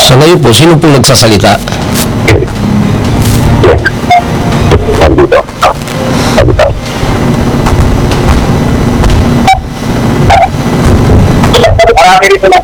Sa ngayon po, sino po nagsasalita? Nandito. Nandito. Marami rin sila